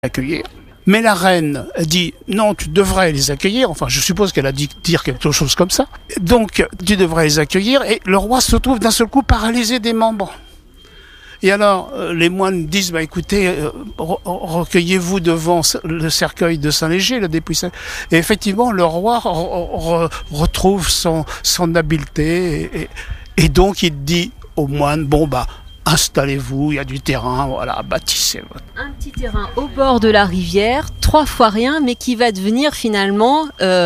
accueillir. Mais la reine dit non, tu devrais les accueillir. Enfin, je suppose qu'elle a dit dire quelque chose comme ça. Donc, tu devrais les accueillir. Et le roi se trouve d'un seul coup paralysé des membres. Et alors, les moines disent, écoutez, recueillez-vous devant le cercueil de Saint-Léger, le dépouille Saint. Et effectivement, le roi retrouve son habileté. Et donc, il dit aux moines, installez-vous, il y a du terrain, voilà, bâtissez. Un petit terrain au bord de la rivière, 3 fois rien, mais qui va devenir finalement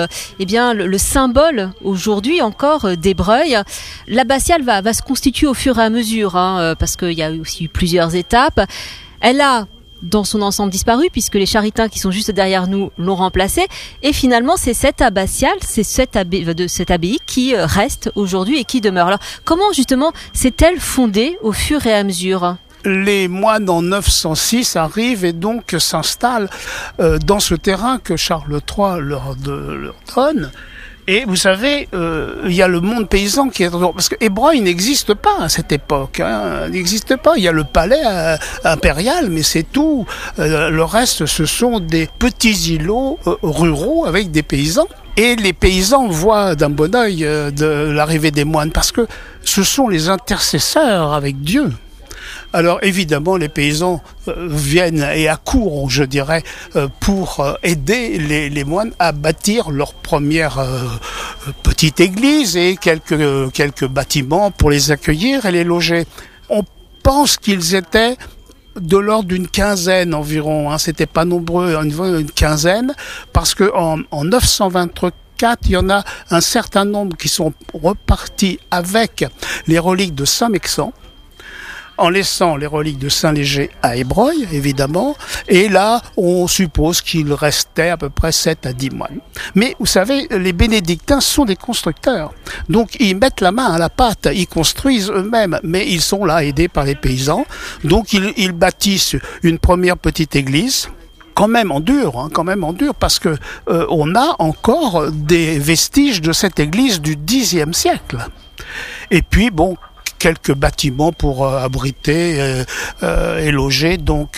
le symbole aujourd'hui encore d'Ébreuil. L'abbatiale va se constituer au fur et à mesure, parce qu'il y a aussi eu plusieurs étapes. Elle a dans son ensemble disparu, puisque les charitains qui sont juste derrière nous l'ont remplacée. Et finalement, c'est cette abbatiale, c'est cette abbaye qui reste aujourd'hui et qui demeure. Alors, comment justement s'est-elle fondée au fur et à mesure ? Les moines en 906 arrivent et donc s'installent dans ce terrain que Charles III leur donne. Et vous savez, il y a le monde paysan qui est... Parce que Ébreuil n'existe pas à cette époque. Il n'existe pas. Il y a le palais impérial, mais c'est tout. Le reste, ce sont des petits îlots ruraux avec des paysans. Et les paysans voient d'un bon œil de l'arrivée des moines, parce que ce sont les intercesseurs avec Dieu. Alors évidemment, les paysans viennent et accourent, je dirais, pour aider les moines à bâtir leur première petite église et quelques bâtiments pour les accueillir et les loger. On pense qu'ils étaient de l'ordre d'une quinzaine environ, c'était pas nombreux, une quinzaine, parce que en 924, il y en a un certain nombre qui sont repartis avec les reliques de Saint-Mexan, en laissant les reliques de Saint-Léger à Ébreuil, évidemment. Et là, on suppose qu'il restait à peu près 7 à 10 moines. Mais vous savez, les bénédictins sont des constructeurs. Donc, ils mettent la main à la pâte, ils construisent eux-mêmes, mais ils sont là aidés par les paysans. Donc, ils bâtissent une première petite église, quand même en dur, parce que on a encore des vestiges de cette église du Xe siècle. Et puis, quelques bâtiments pour abriter et loger, donc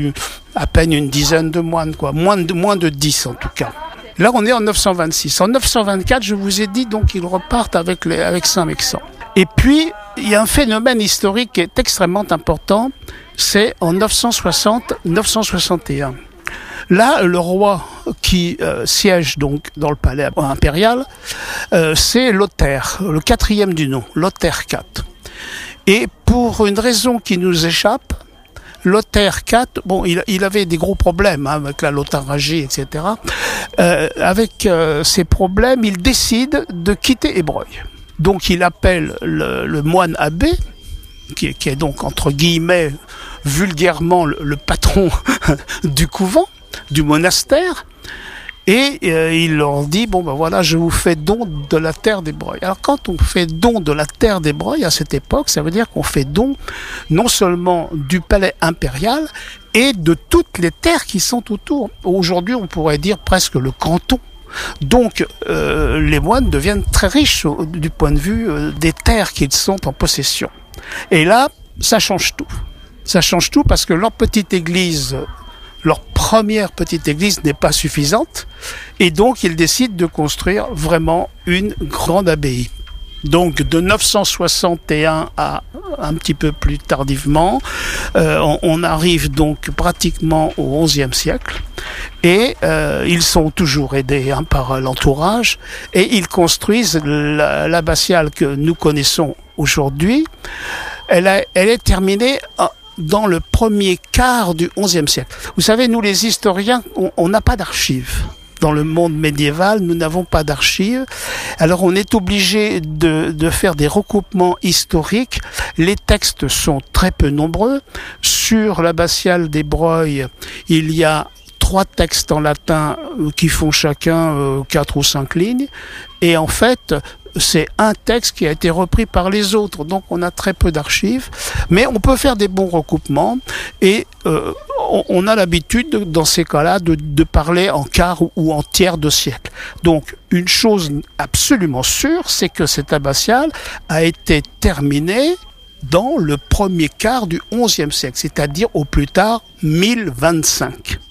à peine une dizaine de moines, moins de 10 en tout cas. Là, on est en 926. En 924, je vous ai dit, donc ils repartent avec Saint-Mexan. Et puis, il y a un phénomène historique qui est extrêmement important, c'est en 960-961. Là, le roi qui siège donc dans le palais impérial, c'est Lothaire, le 4e du nom, Lothaire IV. Et pour une raison qui nous échappe, Lothaire IV, il avait des gros problèmes avec la Lotharingie, etc. Avec ces problèmes, il décide de quitter Ébreuil. Donc il appelle le moine abbé, qui est donc entre guillemets vulgairement le patron du couvent, du monastère, et il leur dit, je vous fais don de la terre d'Ébreuil. Alors quand on fait don de la terre d'Ébreuil à cette époque, ça veut dire qu'on fait don non seulement du palais impérial, et de toutes les terres qui sont autour. Aujourd'hui, on pourrait dire presque le canton. Donc les moines deviennent très riches du point de vue des terres qu'ils sont en possession. Et là, ça change tout. Ça change tout parce que leur première petite église n'est pas suffisante, et donc ils décident de construire vraiment une grande abbaye. Donc de 961 à un petit peu plus tardivement, on arrive donc pratiquement au XIe siècle, et ils sont toujours aidés par l'entourage, et ils construisent l'abbatiale que nous connaissons aujourd'hui. Elle est terminée dans le premier quart du XIe siècle. Vous savez, nous les historiens, on n'a pas d'archives. Dans le monde médiéval, nous n'avons pas d'archives. Alors on est obligé de faire des recoupements historiques. Les textes sont très peu nombreux. Sur l'abbatiale d'Ébreuil, il y a 3 textes en latin qui font chacun 4 ou 5 lignes. Et en fait, c'est un texte qui a été repris par les autres, donc on a très peu d'archives, mais on peut faire des bons recoupements, et on a l'habitude, dans ces cas-là, de parler en quart ou en tiers de siècle. Donc, une chose absolument sûre, c'est que cette abbatiale a été terminée dans le premier quart du XIe siècle, c'est-à-dire au plus tard 1025.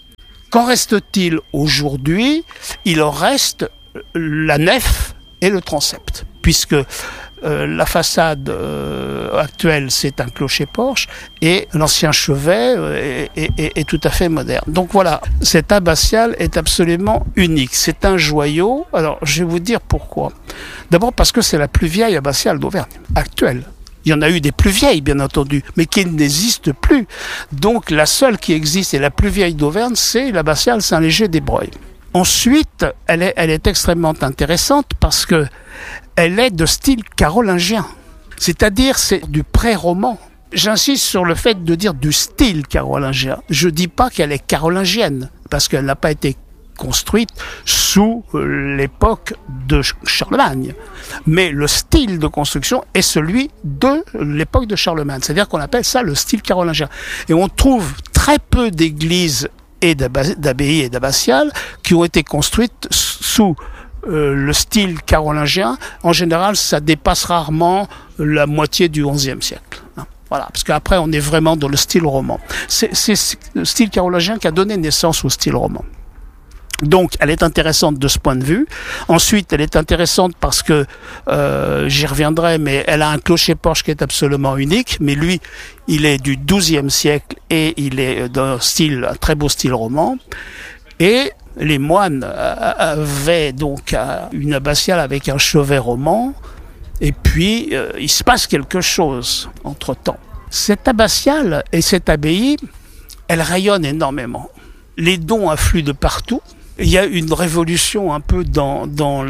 Qu'en reste-t-il aujourd'hui? Il en reste la nef et le transept, puisque la façade actuelle, c'est un clocher-porche, et l'ancien chevet est tout à fait moderne. Donc voilà, cette abbatiale est absolument unique. C'est un joyau. Alors, je vais vous dire pourquoi. D'abord parce que c'est la plus vieille abbatiale d'Auvergne, actuelle. Il y en a eu des plus vieilles, bien entendu, mais qui n'existent plus. Donc la seule qui existe et la plus vieille d'Auvergne, c'est l'abbatiale Saint-Léger des Breuils. Ensuite, elle est extrêmement intéressante parce que elle est de style carolingien. C'est-à-dire, c'est du pré-roman. J'insiste sur le fait de dire du style carolingien. Je dis pas qu'elle est carolingienne, parce qu'elle n'a pas été construite sous l'époque de Charlemagne. Mais le style de construction est celui de l'époque de Charlemagne. C'est-à-dire qu'on appelle ça le style carolingien. Et on trouve très peu d'églises et d'abbayes et d'abbatiales qui ont été construites sous le style carolingien. En général, ça dépasse rarement la moitié du XIe siècle. Voilà, parce qu'après, on est vraiment dans le style roman. C'est le style carolingien qui a donné naissance au style roman. Donc, elle est intéressante de ce point de vue. Ensuite, elle est intéressante parce que, j'y reviendrai, mais elle a un clocher-porche qui est absolument unique. Mais lui, il est du XIIe siècle et il est d'un style, un très beau style roman. Et les moines avaient donc une abbatiale avec un chevet roman. Et puis, il se passe quelque chose entre-temps. Cette abbatiale et cette abbaye, elle rayonne énormément. Les dons affluent de partout. Il y a une révolution un peu dans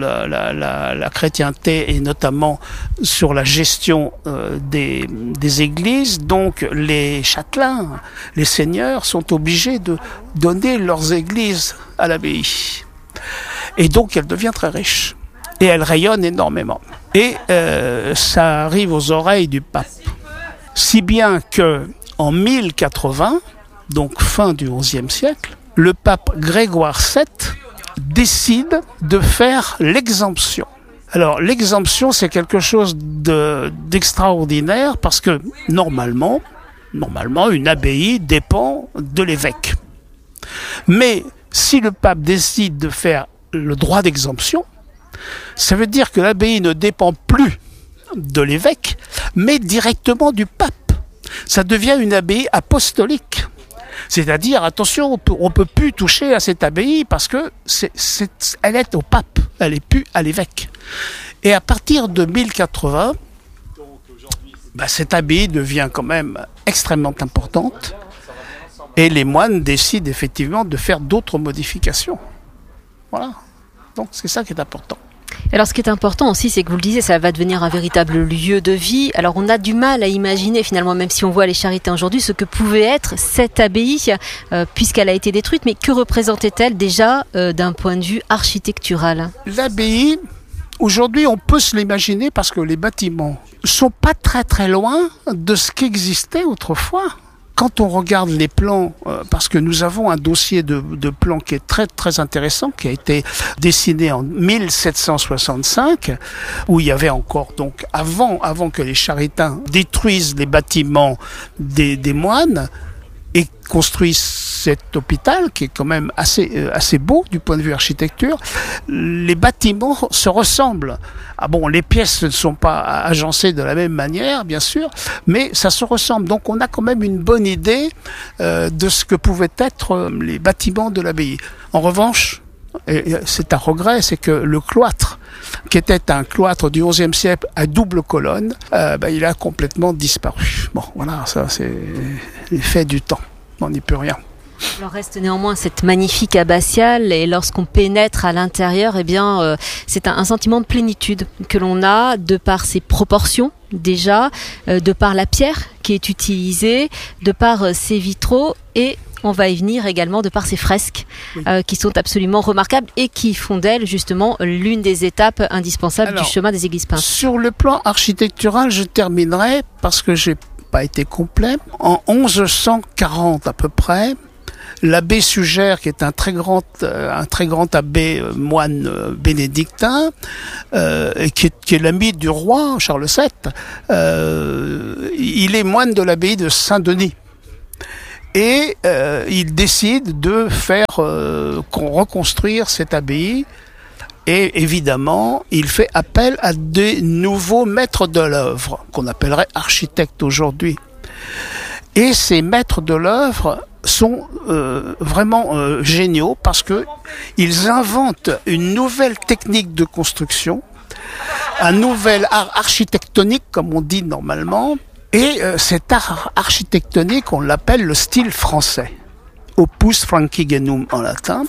la chrétienté et notamment sur la gestion des églises. Donc les châtelains, les seigneurs sont obligés de donner leurs églises à l'abbaye. Et donc elle devient très riche. Et elle rayonne énormément. Et ça arrive aux oreilles du pape. Si bien que en 1080, donc fin du XIe siècle, le pape Grégoire VII décide de faire l'exemption. Alors l'exemption, c'est quelque chose d'extraordinaire parce que normalement, une abbaye dépend de l'évêque. Mais si le pape décide de faire le droit d'exemption, ça veut dire que l'abbaye ne dépend plus de l'évêque, mais directement du pape. Ça devient une abbaye apostolique. C'est-à-dire, attention, on peut plus toucher à cette abbaye parce que elle est au pape, elle est plus à l'évêque. Et à partir de 1080, cette abbaye devient quand même extrêmement importante et les moines décident effectivement de faire d'autres modifications. Voilà. Donc c'est ça qui est important. Alors ce qui est important aussi, c'est que vous le disiez, ça va devenir un véritable lieu de vie. Alors on a du mal à imaginer finalement, même si on voit les charités aujourd'hui, ce que pouvait être cette abbaye, puisqu'elle a été détruite. Mais que représentait-elle déjà d'un point de vue architectural? L'abbaye, aujourd'hui on peut se l'imaginer parce que les bâtiments sont pas très très loin de ce qui existait autrefois. Quand on regarde les plans, parce que nous avons un dossier de plans qui est très très intéressant, qui a été dessiné en 1765, où il y avait encore donc avant que les charitains détruisent les bâtiments des moines et construisent cet hôpital qui est quand même assez beau du point de vue architecture. Les bâtiments se ressemblent. Ah bon, les pièces ne sont pas agencées de la même manière, bien sûr, mais ça se ressemble. Donc on a quand même une bonne idée de ce que pouvaient être les bâtiments de l'abbaye. En revanche, et c'est un regret, c'est que le cloître, qui était un cloître du XIe siècle à double colonne, il a complètement disparu. Bon, voilà, ça c'est l'effet du temps. On n'y peut rien. Il en reste néanmoins cette magnifique abbatiale et lorsqu'on pénètre à l'intérieur, c'est un sentiment de plénitude que l'on a de par ses proportions déjà, de par la pierre qui est utilisée, de par ses vitraux et on va y venir également de par ses fresques qui sont absolument remarquables et qui font d'elle justement l'une des étapes indispensables du chemin des églises peintes. Sur le plan architectural, je terminerai parce que j'ai pas été complet. En 1140 à peu près, l'abbé Suger, qui est un très grand abbé moine bénédictin, et qui est l'ami du roi Charles VII, il est moine de l'abbaye de Saint-Denis. Et il décide de faire reconstruire cette abbaye. Et évidemment, il fait appel à des nouveaux maîtres de l'œuvre, qu'on appellerait architectes aujourd'hui. Et ces maîtres de l'œuvre sont vraiment géniaux parce que ils inventent une nouvelle technique de construction, un nouvel art architectonique, comme on dit normalement. Et cet art architectonique, on l'appelle le style français, opus Francigenum en latin,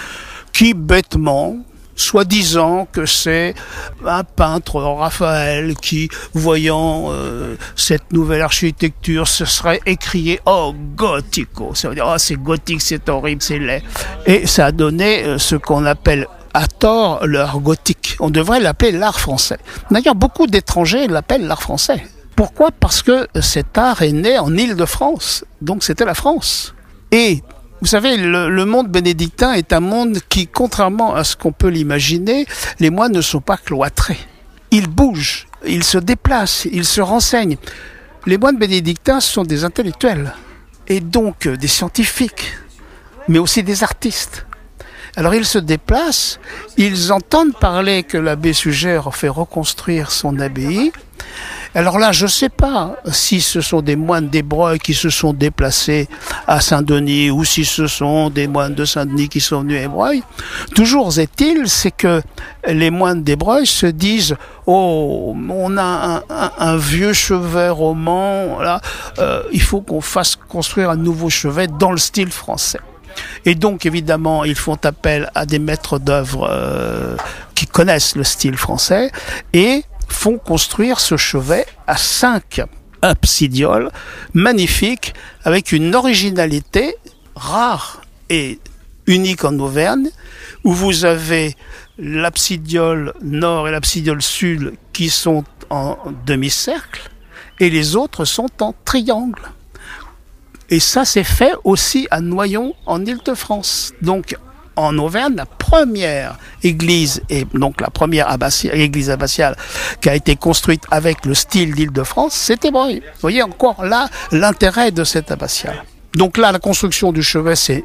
qui bêtement, soi-disant que c'est un peintre, Raphaël, qui, voyant cette nouvelle architecture, se serait écrié « Oh, gothico !» Ça veut dire « Oh, c'est gothique, c'est horrible, c'est laid !» Et ça a donné ce qu'on appelle à tort l'art gothique. On devrait l'appeler l'art français. D'ailleurs, beaucoup d'étrangers l'appellent l'art français. Pourquoi ? Parce que cet art est né en Île-de-France, donc c'était la France. Et vous savez, le monde bénédictin est un monde qui, contrairement à ce qu'on peut l'imaginer, les moines ne sont pas cloîtrés. Ils bougent, ils se déplacent, ils se renseignent. Les moines bénédictins sont des intellectuels, et donc des scientifiques, mais aussi des artistes. Alors ils se déplacent, ils entendent parler que l'abbé Suger fait reconstruire son abbaye. Alors là, je ne sais pas si ce sont des moines d'Ébreuil qui se sont déplacés à Saint-Denis ou si ce sont des moines de Saint-Denis qui sont venus à Ébreuil. Toujours est-il, c'est que les moines d'Ébreuil se disent « Oh, on a un vieux chevet roman, là, il faut qu'on fasse construire un nouveau chevet dans le style français. » Et donc, évidemment, ils font appel à des maîtres d'œuvre qui connaissent le style français et font construire ce chevet à 5 absidioles magnifiques avec une originalité rare et unique en Auvergne, où vous avez l'absidiole nord et l'absidiole sud qui sont en demi-cercle et les autres sont en triangle. Et ça, c'est fait aussi à Noyon, en Île-de-France. Donc, en Auvergne, la première église, et donc la première église abbatiale qui a été construite avec le style d'Île-de-France, c'est Ébreuil. Vous voyez encore là l'intérêt de cette abbatiale. Donc là, la construction du chevet, c'est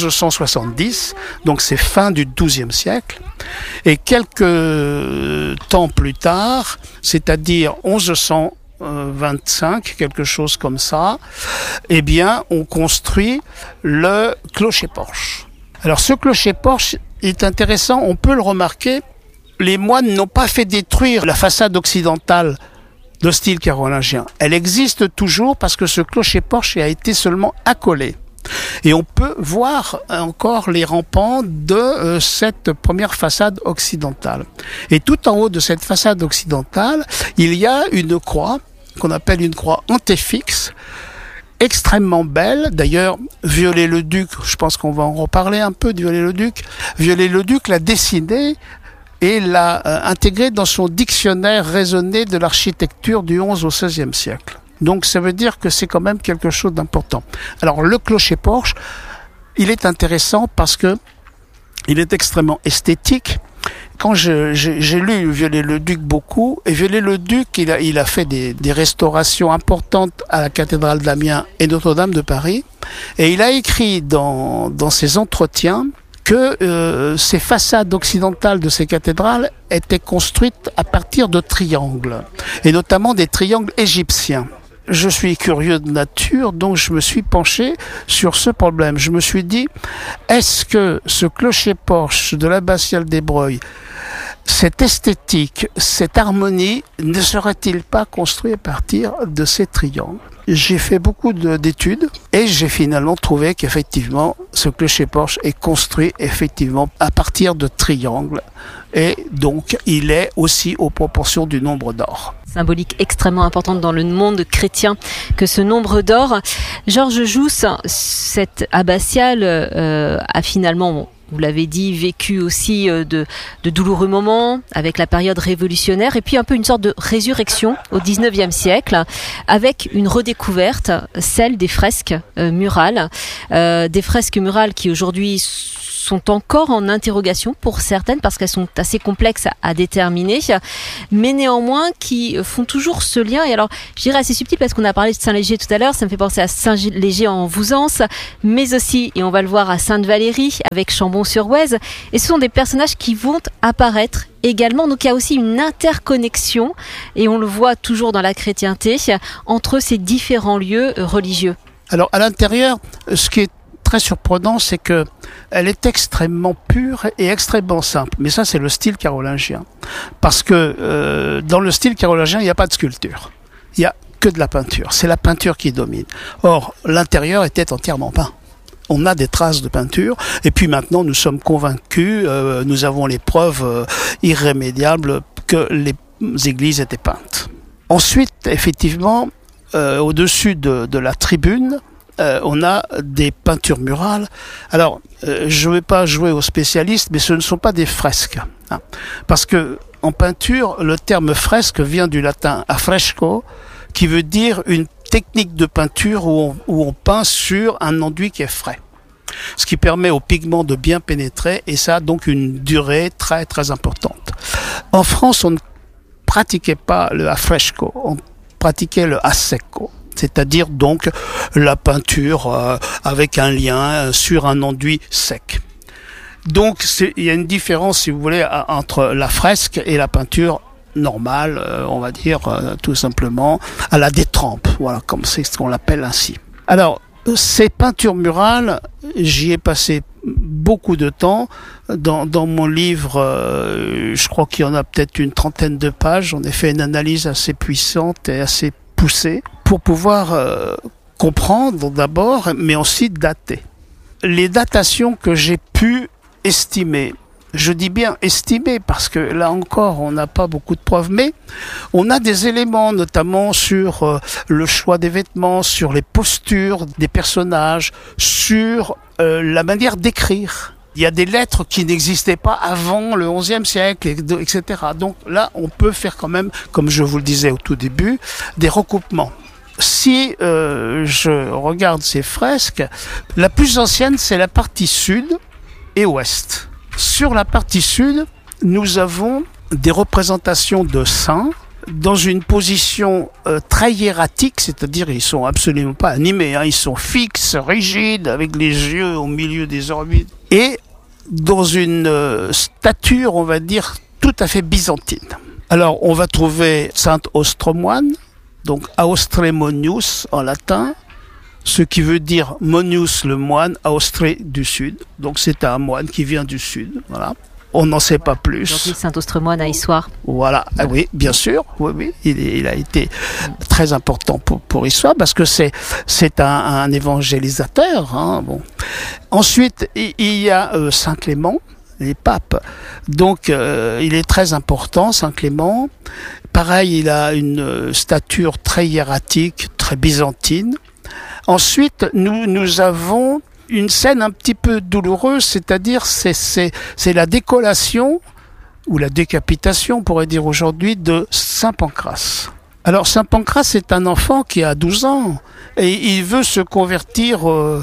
1170, donc c'est fin du XIIe siècle. Et quelques temps plus tard, c'est-à-dire 1125, quelque chose comme ça, eh bien, on construit le clocher-porche. Alors, ce clocher-porche est intéressant, on peut le remarquer, les moines n'ont pas fait détruire la façade occidentale de style carolingien. Elle existe toujours parce que ce clocher-porche a été seulement accolé. Et on peut voir encore les rampants de cette première façade occidentale. Et tout en haut de cette façade occidentale, il y a une croix qu'on appelle une croix antéfixe, extrêmement belle. D'ailleurs, Viollet-le-Duc, je pense qu'on va en reparler un peu de Viollet-le-Duc. Viollet-le-Duc l'a dessinée et l'a intégrée dans son dictionnaire raisonné de l'architecture du XI au XVIe siècle. Donc ça veut dire que c'est quand même quelque chose d'important. Alors le clocher-porche, il est intéressant parce que il est extrêmement esthétique. Quand j'ai lu Viollet-le-Duc beaucoup, et Viollet-le-Duc, il a fait des restaurations importantes à la cathédrale d'Amiens et Notre-Dame de Paris, et il a écrit dans ses entretiens que ces façades occidentales de ces cathédrales étaient construites à partir de triangles, et notamment des triangles égyptiens. Je suis curieux de nature, donc je me suis penché sur ce problème. Je me suis dit, est-ce que ce clocher-porche de l'abbatiale d'Ébreuil, cette esthétique, cette harmonie, ne serait-il pas construit à partir de ces triangles ? J'ai fait beaucoup d'études et j'ai finalement trouvé qu'effectivement, ce clocher-porche est construit effectivement à partir de triangles. Et donc, il est aussi aux proportions du nombre d'or. Symbolique extrêmement importante dans le monde chrétien que ce nombre d'or. Georges Jousse, cette abbatiale a finalement, vous l'avez dit, vécu aussi de douloureux moments avec la période révolutionnaire et puis un peu une sorte de résurrection au XIXe siècle avec une redécouverte, celle des fresques murales. Des fresques murales qui aujourd'hui sont encore en interrogation pour certaines parce qu'elles sont assez complexes à déterminer, mais néanmoins qui font toujours ce lien. Et alors, je dirais assez subtil parce qu'on a parlé de Saint-Léger tout à l'heure, ça me fait penser à Saint-Léger en Vouzance, mais aussi, et on va le voir, à Sainte-Valérie avec Chambon-sur-Oise. Et ce sont des personnages qui vont apparaître également. Donc il y a aussi une interconnexion, et on le voit toujours dans la chrétienté, entre ces différents lieux religieux. Alors à l'intérieur, ce qui est très surprenant, c'est que elle est extrêmement pure et extrêmement simple. Mais ça, c'est le style carolingien. Parce que dans le style carolingien, il n'y a pas de sculpture. Il n'y a que de la peinture. C'est la peinture qui domine. Or, l'intérieur était entièrement peint. On a des traces de peinture, et puis maintenant nous sommes convaincus, nous avons les preuves irrémédiables que les églises étaient peintes. Ensuite, effectivement, au-dessus de la tribune, on a des peintures murales. Alors, je ne vais pas jouer aux spécialistes, mais ce ne sont pas des fresques. Hein, parce que en peinture, le terme fresque vient du latin affresco, qui veut dire une technique de peinture où on peint sur un enduit qui est frais. Ce qui permet aux pigments de bien pénétrer, et ça a donc une durée très très importante. En France, on ne pratiquait pas le affresco, on pratiquait le a secco, c'est-à-dire donc la peinture avec un lien sur un enduit sec. Donc il y a une différence, si vous voulez, entre la fresque et la peinture normale, on va dire tout simplement à la détrempe, voilà, comme c'est ce qu'on l'appelle ainsi. Alors, ces peintures murales, j'y ai passé beaucoup de temps. Dans mon livre, je crois qu'il y en a peut-être une trentaine de pages. J'en ai fait une analyse assez puissante et assez poussée pour pouvoir comprendre d'abord, mais aussi dater. Les datations que j'ai pu estimer, je dis bien estimer parce que là encore on n'a pas beaucoup de preuves, mais on a des éléments notamment sur le choix des vêtements, sur les postures des personnages, sur la manière d'écrire. Il y a des lettres qui n'existaient pas avant le XIe siècle, etc. Donc là on peut faire quand même, comme je vous le disais au tout début, des recoupements. Si je regarde ces fresques, la plus ancienne c'est la partie sud et ouest. Sur la partie sud, nous avons des représentations de saints dans une position très hiératique, c'est-à-dire ils sont absolument pas animés, hein, ils sont fixes, rigides, avec les yeux au milieu des orbites, et dans une stature, on va dire, tout à fait byzantine. Alors, on va trouver Saint Ostromoine, donc Austremonius en latin, ce qui veut dire Monius le moine, Austrée du sud. Donc c'est un moine qui vient du sud. Voilà. On n'en sait pas plus. Aujourd'hui, Saint Ostremoine à Issoire. Voilà. Ah oui, bien sûr. Oui. Il a été très important pour Issoire parce que c'est un évangélisateur. Hein. Bon. Ensuite, il y a Saint Clément, les papes. Donc il est très important, Saint Clément. Pareil, il a une stature très hiératique, très byzantine. Ensuite, nous avons une scène un petit peu douloureuse, c'est-à-dire c'est la décollation, ou la décapitation, on pourrait dire aujourd'hui, de Saint Pancrace. Alors Saint Pancrace est un enfant qui a 12 ans, et il veut se convertir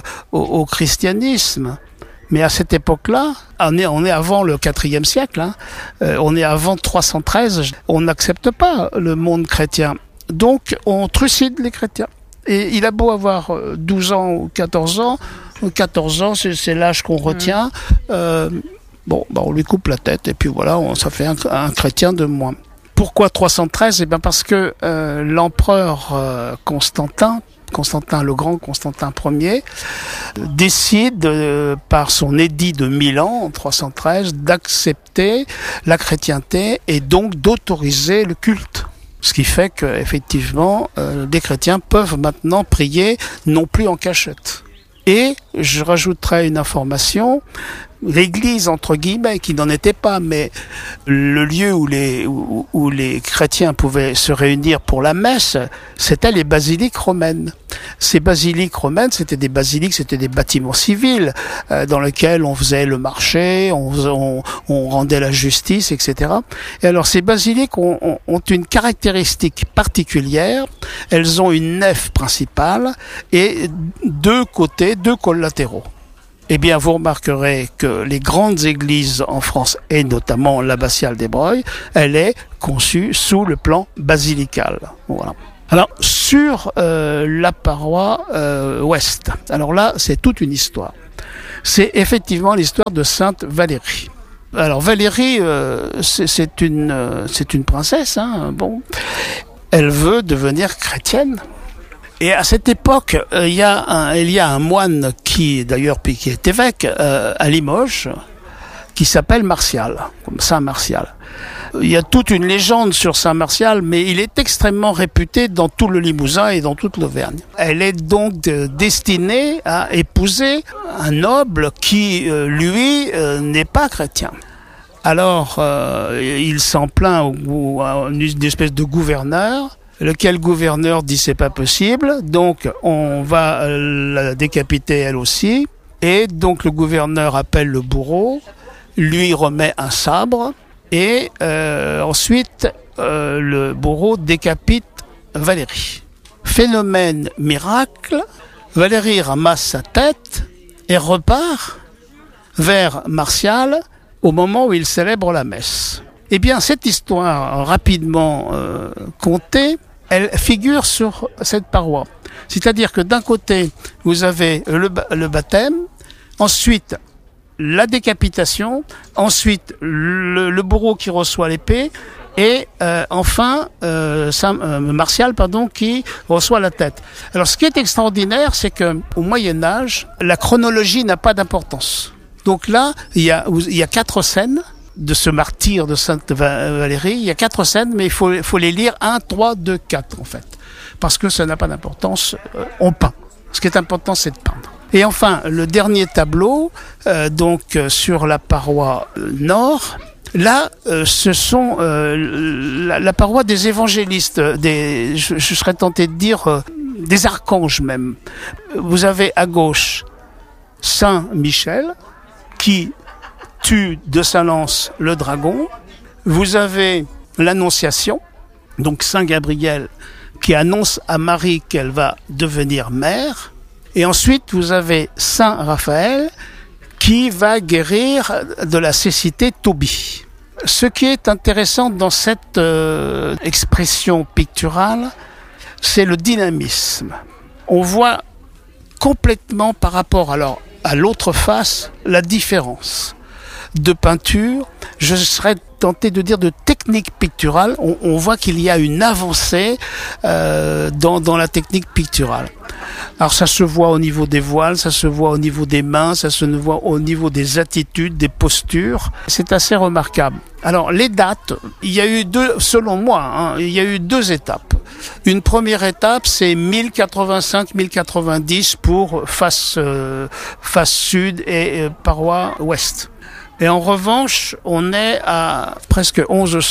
au christianisme. Mais à cette époque-là, on est avant le IVe siècle, hein, on est avant 313, on n'accepte pas le monde chrétien. Donc on trucide les chrétiens. Et il a beau avoir 12 ans ou 14 ans, 14 ans c'est l'âge qu'on retient, on lui coupe la tête et puis voilà, ça fait un chrétien de moins. Pourquoi 313 ? Parce que l'empereur Constantin le Grand, Constantin Ier, décide par son édit de Milan en 313 d'accepter la chrétienté et donc d'autoriser le culte. Ce qui fait qu'effectivement, des chrétiens peuvent maintenant prier non plus en cachette. Et je rajouterai une information, l'église entre guillemets, qui n'en était pas, mais le lieu où les chrétiens pouvaient se réunir pour la messe, c'était les basiliques romaines. Ces basiliques romaines, c'était des bâtiments civils dans lesquels on faisait le marché, on rendait la justice, etc. Et alors ces basiliques ont une caractéristique particulière. Elles ont une nef principale et deux collatéraux. eh bien vous remarquerez que les grandes églises en France, et notamment l'abbatiale des Breuils, elle est conçue sous le plan basilical. Voilà. Alors, sur la paroi ouest, alors là, c'est toute une histoire. C'est effectivement l'histoire de Sainte Valérie. Alors Valérie, c'est une princesse, hein, bon. Elle veut devenir chrétienne. Et à cette époque, il y a un moine qui est évêque à Limoges, qui s'appelle Martial, comme Saint Martial. Il y a toute une légende sur Saint Martial, mais il est extrêmement réputé dans tout le Limousin et dans toute l'Auvergne. Elle est donc destinée à épouser un noble qui, lui, n'est pas chrétien. Alors, il s'en plaint à une espèce de gouverneur, lequel gouverneur dit c'est pas possible, donc on va la décapiter elle aussi. Et donc le gouverneur appelle le bourreau, lui remet un sabre, et ensuite le bourreau décapite Valérie. Phénomène miracle, Valérie ramasse sa tête et repart vers Martial au moment où il célèbre la messe. Eh bien, cette histoire rapidement contée, elle figure sur cette paroi. C'est-à-dire que d'un côté, vous avez le baptême, ensuite la décapitation, ensuite le bourreau qui reçoit l'épée, et enfin Martial qui reçoit la tête. Alors ce qui est extraordinaire, c'est que au Moyen Âge, la chronologie n'a pas d'importance. Donc là, il y a 4 scènes de ce martyre de Sainte Valérie. Il y a 4 scènes, mais il faut les lire 1, 3, 2, 4 en fait, parce que ça n'a pas d'importance. On peint. Ce qui est important, c'est de peindre. Et enfin, le dernier tableau, sur la paroi nord, là, ce sont la paroi des évangélistes, je serais tenté de dire des archanges même. Vous avez à gauche Saint Michel qui tue de sa lance le dragon. Vous avez l'Annonciation, donc Saint Gabriel, qui annonce à Marie qu'elle va devenir mère. Et ensuite, vous avez Saint Raphaël qui va guérir de la cécité Tobie. Ce qui est intéressant dans cette expression picturale, c'est le dynamisme. On voit complètement par rapport à l'autre face la différence de peinture. Je serais tenté de dire de technique picturale. On voit qu'il y a une avancée dans la technique picturale. Alors ça se voit au niveau des voiles, ça se voit au niveau des mains, ça se voit au niveau des attitudes, des postures. C'est assez remarquable. Alors les dates, il y a eu selon moi, il y a eu 2 étapes. Une première étape, c'est 1085-1090 pour face sud et paroi ouest. Et en revanche, on est à presque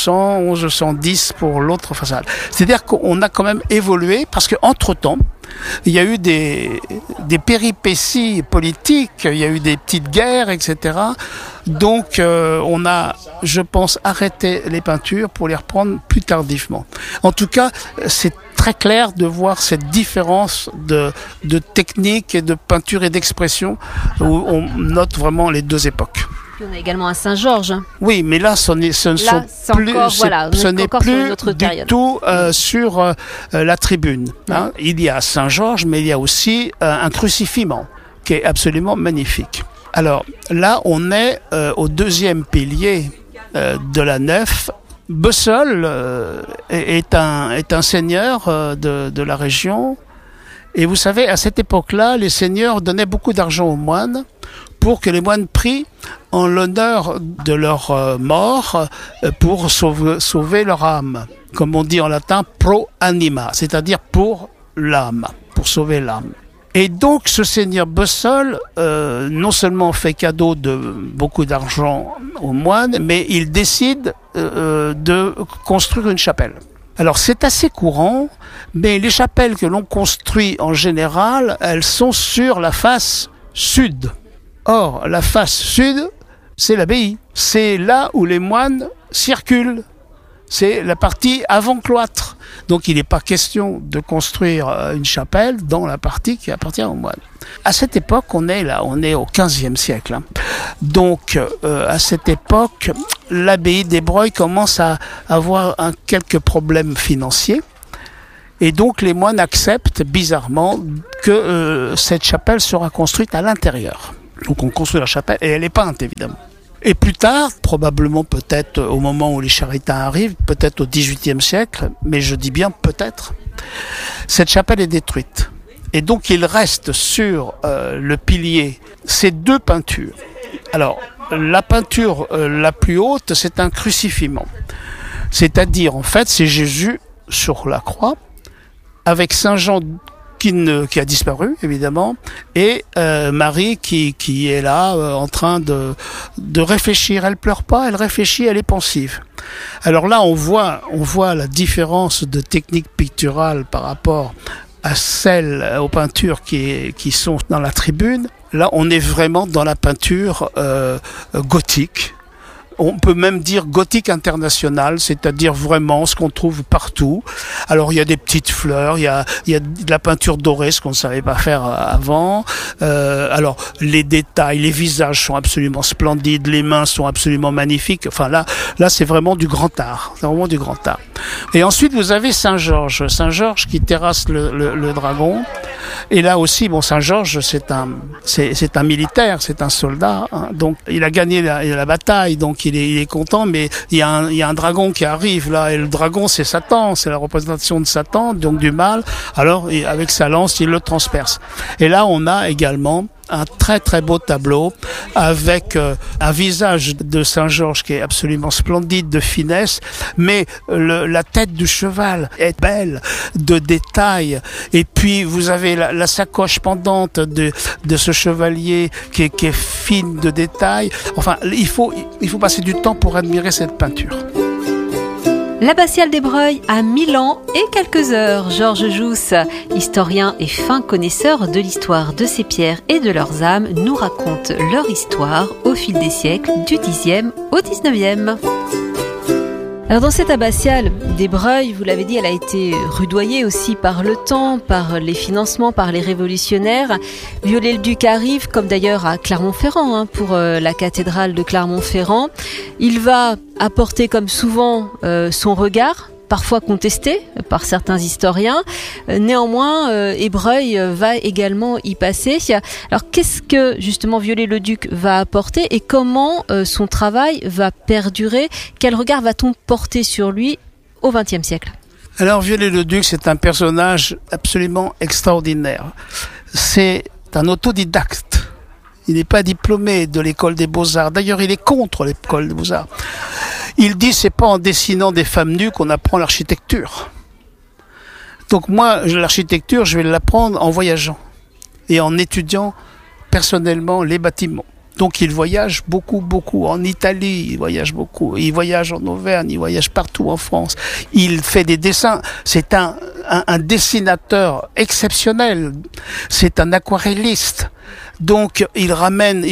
1110 pour l'autre façade. C'est-à-dire qu'on a quand même évolué, parce que entre-temps, il y a eu des péripéties politiques, il y a eu des petites guerres, etc. Donc on a, je pense, arrêté les peintures pour les reprendre plus tardivement. En tout cas, c'est très clair de voir cette différence de technique et de peinture et d'expression, où on note vraiment les 2 époques. On a également un Saint-Georges. Oui, mais là, ce n'est plus du tout sur la tribune. Hein. Il y a Saint-Georges, mais il y a aussi un crucifiement qui est absolument magnifique. Alors là, on est au 2e pilier de la nef. Bessol est un seigneur de la région. Et vous savez, à cette époque-là, les seigneurs donnaient beaucoup d'argent aux moines pour que les moines prient en l'honneur de leur mort pour sauver leur âme. Comme on dit en latin, pro anima, c'est-à-dire pour l'âme, pour sauver l'âme. Et donc ce seigneur Bessol non seulement fait cadeau de beaucoup d'argent aux moines, mais il décide de construire une chapelle. Alors c'est assez courant, mais les chapelles que l'on construit en général, elles sont sur la face sud. Or, la face sud, c'est l'abbaye. C'est là où les moines circulent. C'est la partie avant cloître. Donc il n'est pas question de construire une chapelle dans la partie qui appartient aux moines. À cette époque, on est au XVe siècle. Donc à cette époque, l'abbaye d'Ébreuil commence à avoir quelques problèmes financiers. Et donc les moines acceptent bizarrement que cette chapelle sera construite à l'intérieur. Donc on construit la chapelle et elle est peinte évidemment. Et plus tard, probablement peut-être au moment où les charitains arrivent, peut-être au XVIIIe siècle, mais je dis bien peut-être, cette chapelle est détruite. Et donc il reste sur le pilier ces deux peintures. Alors la peinture la plus haute, c'est un crucifiement. C'est-à-dire en fait c'est Jésus sur la croix, avec Saint Jean qui a disparu évidemment, et Marie qui est là en train de réfléchir. Elle pleure pas, elle réfléchit, elle est pensive. Alors là on voit la différence de technique picturale par rapport à celles aux peintures qui sont dans la tribune. Là on est vraiment dans la peinture gothique. On peut même dire gothique international, c'est-à-dire vraiment ce qu'on trouve partout. Alors il y a des petites fleurs, il y a de la peinture dorée, ce qu'on ne savait pas faire avant. Alors les détails, les visages sont absolument splendides, les mains sont absolument magnifiques. Enfin là c'est vraiment du grand art, c'est vraiment du grand art. Et ensuite vous avez Saint-Georges qui terrasse le dragon. Et là aussi, bon, Saint-Georges, c'est un militaire, c'est un soldat, hein. Donc il a gagné la bataille, donc il est content, mais il y a un dragon qui arrive là, et le dragon c'est Satan, c'est la représentation de Satan, donc du mal. Alors avec sa lance, il le transperce. Et là, on a également un très très beau tableau avec un visage de Saint-Georges qui est absolument splendide de finesse, mais la tête du cheval est belle de détails. Et puis vous avez la sacoche pendante de ce chevalier qui est fine de détails. Enfin, il faut passer du temps pour admirer cette peinture. L'abbatiale d'Ébreuil a 1000 ans et quelques heures. Georges Jousse, historien et fin connaisseur de l'histoire de ces pierres et de leurs âmes, nous raconte leur histoire au fil des siècles, du Xe au XIXe. Alors dans cette abbatiale d'Ébreuil, vous l'avez dit, elle a été rudoyée aussi par le temps, par les financements, par les révolutionnaires. Viollet-le-Duc arrive, comme d'ailleurs à Clermont-Ferrand, pour la cathédrale de Clermont-Ferrand. Il va apporter comme souvent son regard, parfois contesté par certains historiens. Néanmoins, Ébreuil va également y passer. Alors qu'est-ce que justement Viollet-le-Duc va apporter et comment son travail va perdurer? Quel regard va-t-on porter sur lui au XXe siècle? Alors Viollet-le-Duc, c'est un personnage absolument extraordinaire. C'est un autodidacte. Il n'est pas diplômé de l'école des Beaux-Arts. D'ailleurs, il est contre l'école des Beaux-Arts. Il dit c'est pas en dessinant des femmes nues qu'on apprend l'architecture. Donc moi, l'architecture, je vais l'apprendre en voyageant et en étudiant personnellement les bâtiments. Donc il voyage beaucoup en Italie, il voyage beaucoup, il voyage en Auvergne, il voyage partout en France. Il fait des dessins, c'est un dessinateur exceptionnel, c'est un aquarelliste. Donc il ramène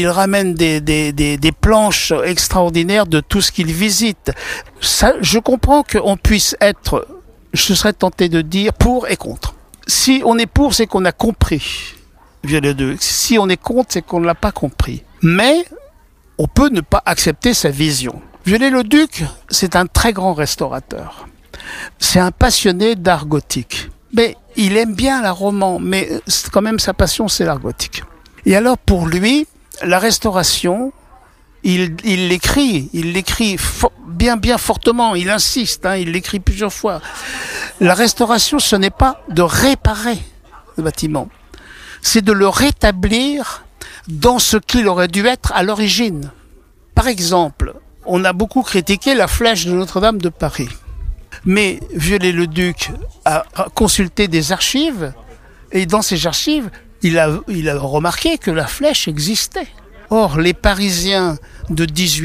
des planches extraordinaires de tout ce qu'il visite. Ça, je comprends qu'on puisse être, je serais tenté de dire, pour et contre. Si on est pour, c'est qu'on a compris Viollet-le-Duc. Si on est contre, c'est qu'on ne l'a pas compris. Mais on peut ne pas accepter sa vision. Viollet-le-Duc, c'est un très grand restaurateur. C'est un passionné d'art gothique. Mais il aime bien l'art roman, mais quand même sa passion, c'est l'art gothique. Et alors pour lui, la restauration, il l'écrit bien fortement, il insiste, il l'écrit plusieurs fois. La restauration, ce n'est pas de réparer le bâtiment, c'est de le rétablir dans ce qu'il aurait dû être à l'origine. Par exemple, on a beaucoup critiqué la flèche de Notre-Dame de Paris. Mais Viollet-le-Duc a consulté des archives, et dans ces archives, il a remarqué que la flèche existait. Or, les Parisiens de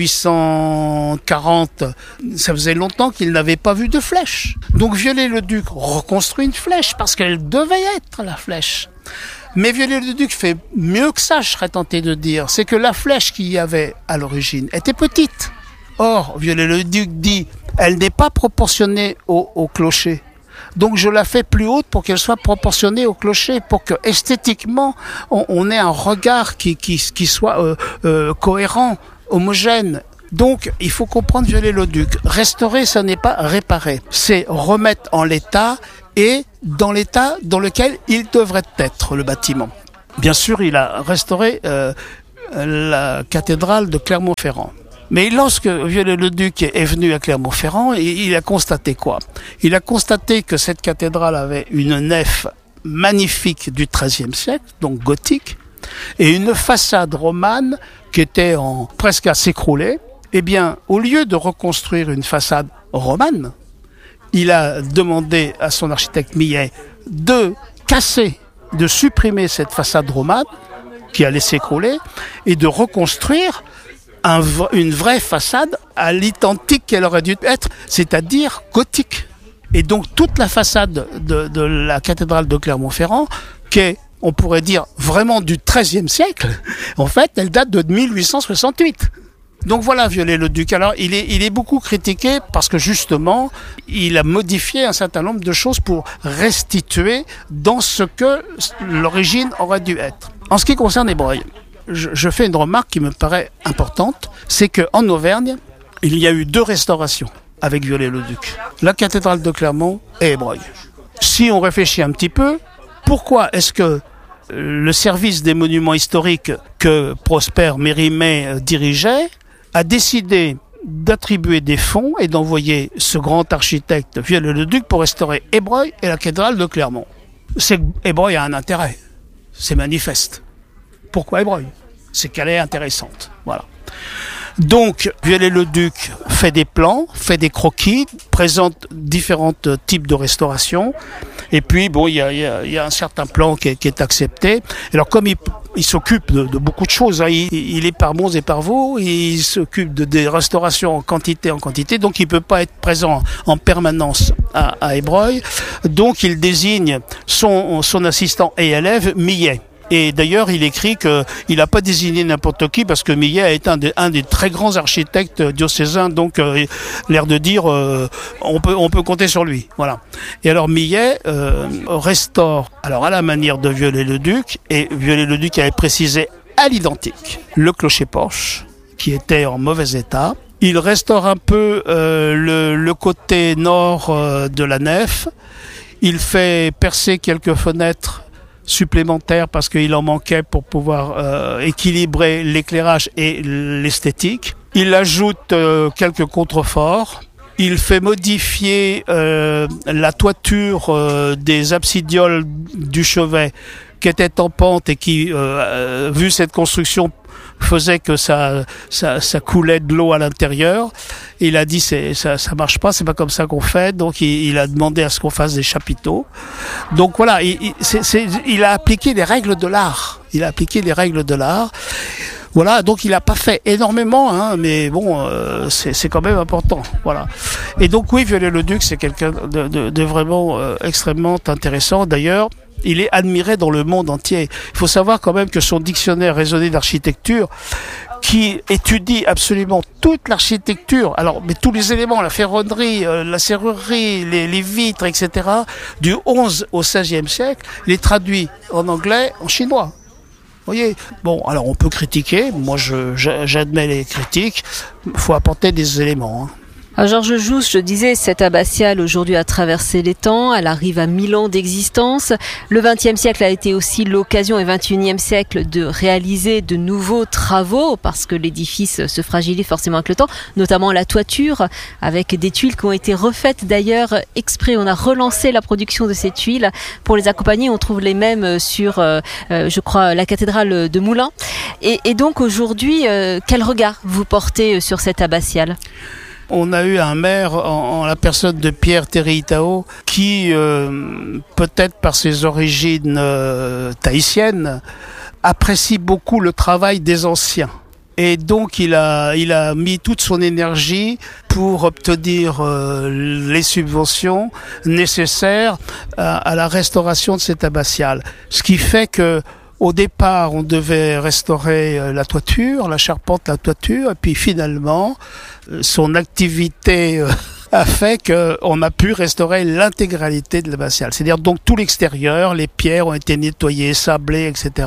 1840, ça faisait longtemps qu'ils n'avaient pas vu de flèche. Donc Viollet-le-Duc reconstruit une flèche, parce qu'elle devait être la flèche. Mais Viollet-le-Duc fait mieux que ça, je serais tenté de dire. C'est que la flèche qu'il y avait à l'origine était petite. Or, Viollet-le-Duc dit, elle n'est pas proportionnée au clocher. Donc je la fais plus haute pour qu'elle soit proportionnée au clocher, pour que esthétiquement on ait un regard qui soit cohérent, homogène. Donc il faut comprendre Viollet-le-Duc. Restaurer, ça n'est pas réparer, c'est remettre en l'état et dans l'état dans lequel il devrait être, le bâtiment. Bien sûr, il a restauré la cathédrale de Clermont-Ferrand. Mais lorsque Viollet-le-Duc est venu à Clermont-Ferrand, il a constaté quoi? Il a constaté que cette cathédrale avait une nef magnifique du XIIIe siècle, donc gothique, et une façade romane qui était presque à s'écrouler. Eh bien, au lieu de reconstruire une façade romane, il a demandé à son architecte Millet de supprimer cette façade romane qui allait s'écrouler et de reconstruire une vraie façade à l'identique qu'elle aurait dû être, c'est-à-dire gothique. Et donc toute la façade de la cathédrale de Clermont-Ferrand, qui est, on pourrait dire, vraiment du XIIIe siècle, en fait, elle date de 1868. Donc voilà Viollet-le-Duc. Alors il est beaucoup critiqué parce que justement, il a modifié un certain nombre de choses pour restituer dans ce que l'origine aurait dû être. En ce qui concerne Ébreuil, je fais une remarque qui me paraît importante, c'est qu'en Auvergne, il y a eu 2 restaurations avec Viollet-le-Duc. La cathédrale de Clermont et Ébreuil. Si on réfléchit un petit peu, pourquoi est-ce que le service des monuments historiques que Prosper Mérimée dirigeait a décidé d'attribuer des fonds et d'envoyer ce grand architecte Viollet-le-Duc pour restaurer Ébreuil et la cathédrale de Clermont? C'est qu'Ébreuil a un intérêt, c'est manifeste. Pourquoi Ébreuil? C'est qu'elle est intéressante. Voilà. Donc, Viollet-le-Duc fait des plans, fait des croquis, présente différents types de restauration. Et puis, bon, il y a un certain plan qui est accepté. Alors, comme il s'occupe de beaucoup de choses, hein, il est par bons et par veaux, il s'occupe des restaurations en quantité, donc il peut pas être présent en permanence à Ébreuil. Donc, il désigne son assistant et élève, Millet. Et d'ailleurs, il écrit qu'il n'a pas désigné n'importe qui parce que Millet a été un des très grands architectes diocésains, donc l'air de dire on peut compter sur lui. Voilà. Et alors Millet restaure, alors à la manière de Viollet-le-Duc, et Viollet-le-Duc avait précisé à l'identique le clocher-porche qui était en mauvais état. Il restaure un peu le côté nord de la nef. Il fait percer quelques fenêtres supplémentaires parce qu'il en manquait pour pouvoir équilibrer l'éclairage et l'esthétique. Il ajoute quelques contreforts. Il fait modifier la toiture des absidioles du chevet qui était en pente et qui, vu cette construction, faisait que ça coulait de l'eau à l'intérieur. Il a dit ça marche pas, c'est pas comme ça qu'on fait. Donc il a demandé à ce qu'on fasse des chapiteaux. Donc voilà, il a appliqué les règles de l'art. Voilà, donc il a pas fait énormément, hein, mais bon, c'est quand même important. Voilà. Et donc oui, Viollet-le-Duc, c'est quelqu'un de vraiment extrêmement intéressant. D'ailleurs, il est admiré dans le monde entier. Il faut savoir quand même que son dictionnaire raisonné d'architecture, qui étudie absolument toute l'architecture, mais tous les éléments, la ferronnerie, la serrurerie, les vitres, etc., du 11 au 16e siècle, il est traduit en anglais, en chinois. Vous voyez, bon, alors on peut critiquer, moi j'admets les critiques, il faut apporter des éléments. Hein. Alors Georges Jousse, je disais, cette abbatiale aujourd'hui a traversé les temps, elle arrive à 1000 ans d'existence. Le XXe siècle a été aussi l'occasion, et XXIe siècle, de réaliser de nouveaux travaux, parce que l'édifice se fragilise forcément avec le temps, notamment la toiture, avec des tuiles qui ont été refaites d'ailleurs exprès. On a relancé la production de ces tuiles pour les accompagner. On trouve les mêmes sur, je crois, la cathédrale de Moulins. Et donc aujourd'hui, quel regard vous portez sur cette abbatiale ? On a eu un maire en la personne de Pierre Théry-Itao qui, peut-être par ses origines tahitiennes, apprécie beaucoup le travail des anciens. Et donc il a mis toute son énergie pour obtenir les subventions nécessaires à la restauration de cette abbatiale. Ce qui fait que Au départ, on devait restaurer la toiture, la charpente, la toiture, et puis finalement, son activité a fait qu'on a pu restaurer l'intégralité de l'abbatiale. C'est-à-dire donc tout l'extérieur, les pierres ont été nettoyées, sablées, etc.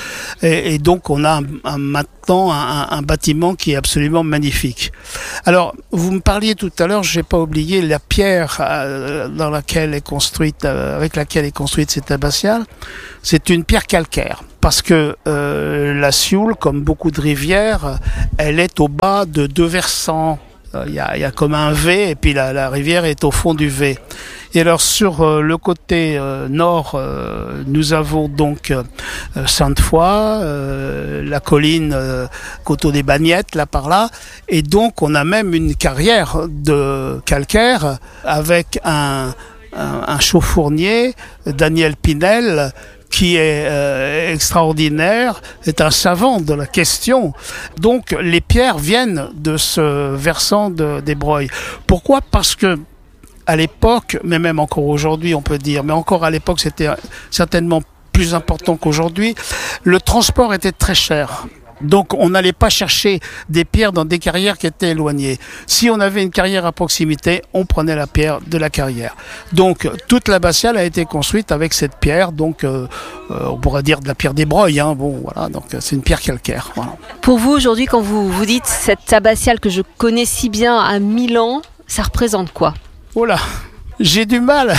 Et donc on a maintenant un bâtiment qui est absolument magnifique. Alors, vous me parliez tout à l'heure, j'ai pas oublié la pierre dans laquelle est construite, avec laquelle est construite cette abbatiale. C'est une pierre calcaire. Parce que la Sioule, comme beaucoup de rivières, elle est au bas de 2 versants. Il y a comme un V et puis la rivière est au fond du V. Et alors sur le côté nord, nous avons donc Sainte-Foy, la colline Coteau des Bagnettes, là par là. Et donc on a même une carrière de calcaire avec un chauffournier, Daniel Pinel, qui est extraordinaire, est un savant de la question. Donc les pierres viennent de ce versant des Breuils. Pourquoi ? Parce que à l'époque, mais même encore aujourd'hui on peut dire, mais encore à l'époque c'était certainement plus important qu'aujourd'hui, le transport était très cher. Donc on n'allait pas chercher des pierres dans des carrières qui étaient éloignées. Si on avait une carrière à proximité, on prenait la pierre de la carrière. Donc toute l'abbatiale a été construite avec cette pierre, donc on pourrait dire de la pierre des Breuils, hein. Bon voilà, donc c'est une pierre calcaire. Voilà. Pour vous aujourd'hui, quand vous dites cette abbatiale que je connais si bien à Milan, ça représente quoi ? Oh là, j'ai du mal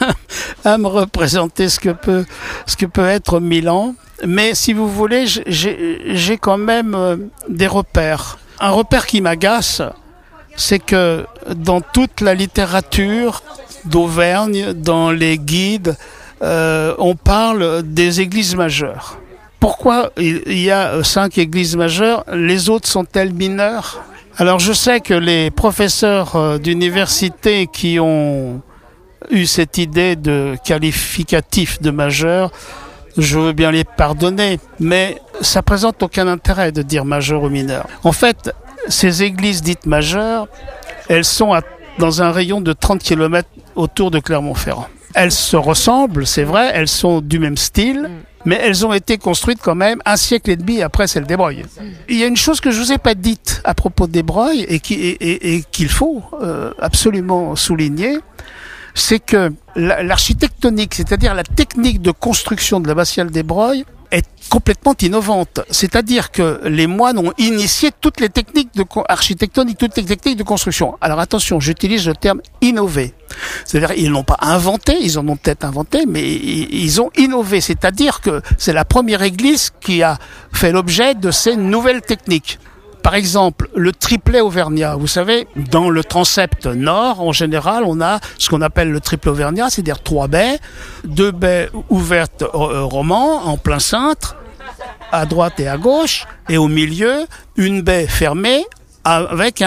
à me représenter ce que peut être Milan. Mais si vous voulez, j'ai quand même des repères. Un repère qui m'agace, c'est que dans toute la littérature d'Auvergne, dans les guides, on parle des églises majeures. Pourquoi il y a 5 églises majeures, les autres sont-elles mineures ? Alors je sais que les professeurs d'université qui ont eu cette idée de qualificatif de majeur, je veux bien les pardonner, mais ça présente aucun intérêt de dire majeur ou mineur. En fait, ces églises dites majeures, elles sont dans un rayon de 30 km autour de Clermont-Ferrand. Elles se ressemblent, c'est vrai, elles sont du même style, mais elles ont été construites quand même 1 siècle et demi après celle des Breuils. Il y a une chose que je vous ai pas dite à propos des Breuils et qu'il faut absolument souligner, c'est que l'architectonique, c'est-à-dire la technique de construction de l'abbatiale des Breuils, est complètement innovante. C'est-à-dire que les moines ont initié toutes les techniques architectoniques, toutes les techniques de construction. Alors attention, j'utilise le terme innover. C'est-à-dire ils n'ont pas inventé, ils en ont peut-être inventé, mais ils ont innové. C'est-à-dire que c'est la première église qui a fait l'objet de ces nouvelles techniques. Par exemple, le triplet auvergnat. Vous savez, dans le transept nord, en général, on a ce qu'on appelle le triplet auvergnat, c'est-à-dire 3 baies, 2 baies ouvertes roman, en plein cintre, à droite et à gauche, et au milieu, une baie fermée avec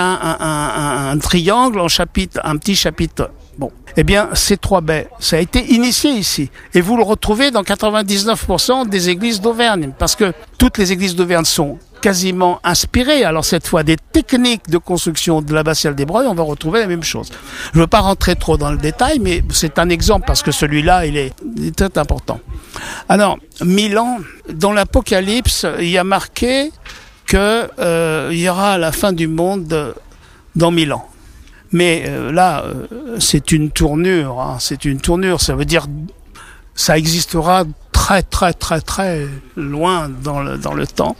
un triangle en chapitre, un petit chapitre. Bon, eh bien, ces 3 baies, ça a été initié ici. Et vous le retrouvez dans 99% des églises d'Auvergne, parce que toutes les églises d'Auvergne sont quasiment inspirées. Alors cette fois, des techniques de construction de l'abbatiale des Breuils, on va retrouver la même chose. Je ne veux pas rentrer trop dans le détail, mais c'est un exemple, parce que celui-là, il est très important. Alors, Milan, dans l'Apocalypse, il y a marqué que il y aura la fin du monde dans Milan. Mais là, c'est une tournure, hein, c'est une tournure, ça veut dire ça existera très très très très loin dans le temps.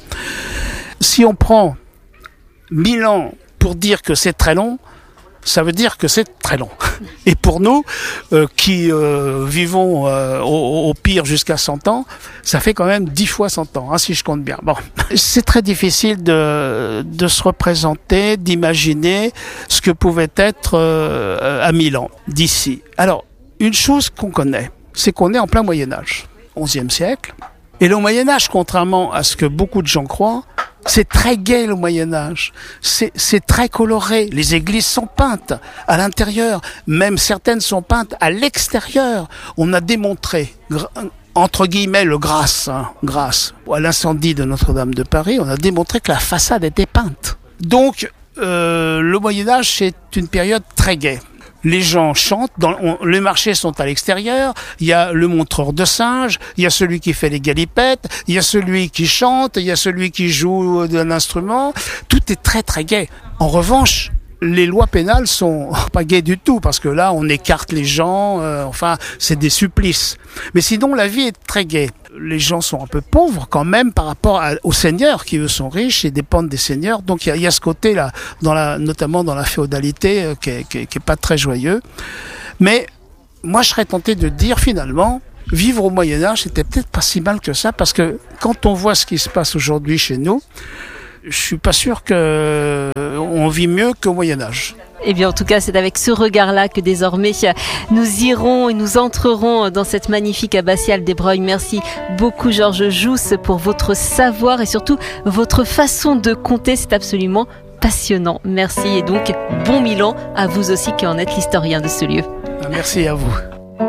Si on prend 1000 ans pour dire que c'est très long, ça veut dire que c'est très long. Et pour nous, qui vivons au pire jusqu'à 100 ans, ça fait quand même 10 fois 100 ans, hein, si je compte bien. Bon, c'est très difficile de se représenter, d'imaginer ce que pouvait être à Milan, d'ici. Alors, une chose qu'on connaît, c'est qu'on est en plein Moyen-Âge, 11e siècle. Et le Moyen-Âge, contrairement à ce que beaucoup de gens croient, c'est très gai le Moyen-Âge, c'est très coloré, les églises sont peintes à l'intérieur, même certaines sont peintes à l'extérieur. On a démontré, entre guillemets, grâce à l'incendie de Notre-Dame de Paris, on a démontré que la façade était peinte. Donc, le Moyen-Âge, c'est une période très gaie. Les gens chantent, les marchés sont à l'extérieur, il y a le montreur de singes, il y a celui qui fait les galipettes, il y a celui qui chante, il y a celui qui joue d'un instrument. Tout est très très gai. En revanche, les lois pénales sont pas gaies du tout, parce que là, on écarte les gens, c'est des supplices. Mais sinon, la vie est très gaie. Les gens sont un peu pauvres quand même par rapport aux seigneurs qui eux sont riches et dépendent des seigneurs. Donc il y a ce côté-là, notamment dans la féodalité, qui est pas très joyeux. Mais moi, je serais tenté de dire finalement, vivre au Moyen-Âge, c'était peut-être pas si mal que ça, parce que quand on voit ce qui se passe aujourd'hui chez nous, je suis pas sûr que on vit mieux qu'au Moyen-Âge. Eh bien, en tout cas, c'est avec ce regard-là que désormais nous irons et nous entrerons dans cette magnifique abbatiale d'Ébreuil. Merci beaucoup, Georges Jousse, pour votre savoir et surtout votre façon de compter. C'est absolument passionnant. Merci et donc bon Milan à vous aussi qui en êtes l'historien de ce lieu. Merci à vous.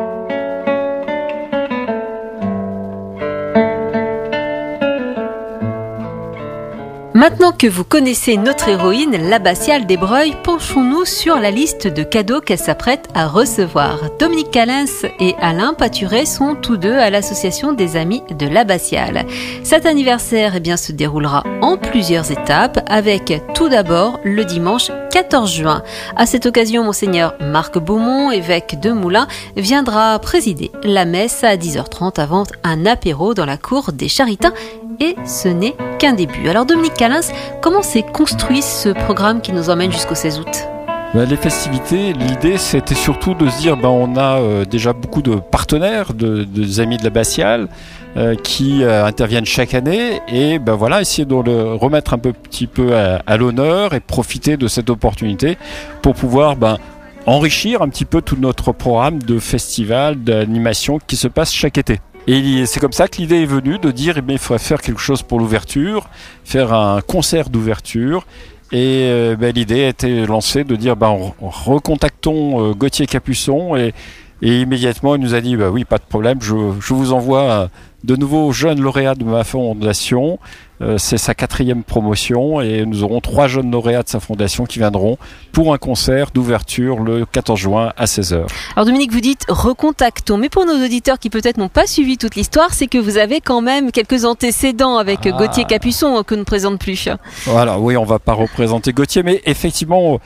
Maintenant que vous connaissez notre héroïne, l'abbatiale d'Ébreuil, penchons-nous sur la liste de cadeaux qu'elle s'apprête à recevoir. Dominique Calens et Alain Paturet sont tous deux à l'association des Amis de l'abbatiale. Cet anniversaire se déroulera en plusieurs étapes, avec tout d'abord le dimanche 14 juin. À cette occasion, Monseigneur Marc Beaumont, évêque de Moulins, viendra présider la messe à 10h30 avant un apéro dans la cour des Charitains. Et ce n'est qu'un début. Alors Dominique Calens, comment s'est construit ce programme qui nous emmène jusqu'au 16 août ? Les festivités, l'idée c'était surtout de se dire on a déjà beaucoup de partenaires, des amis de l'abbatiale qui interviennent chaque année et essayer de le remettre un petit peu à l'honneur et profiter de cette opportunité pour pouvoir enrichir un petit peu tout notre programme de festival, d'animation qui se passe chaque été. Et c'est comme ça que l'idée est venue de dire il faudrait faire quelque chose pour l'ouverture, faire un concert d'ouverture. Et l'idée a été lancée de dire recontactons Gauthier Capuçon et immédiatement il nous a dit oui, pas de problème, je vous envoie de nouveaux jeunes lauréats de ma fondation. C'est sa 4e promotion et nous aurons 3 jeunes lauréats de sa fondation qui viendront pour un concert d'ouverture le 14 juin à 16h. Alors Dominique, vous dites recontactons, mais pour nos auditeurs qui peut-être n'ont pas suivi toute l'histoire, c'est que vous avez quand même quelques antécédents avec Gauthier Capuçon que ne présente plus. Voilà, oui, on va pas représenter Gauthier, mais effectivement